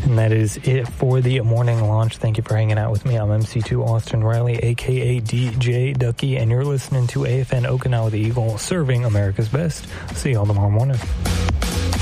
And that is it for the morning launch. Thank you for hanging out with me. I'm MC2 Austin Riley, a.k.a. DJ Ducky, and you're listening to AFN Okinawa the Eagle, serving America's best. See y'all tomorrow morning.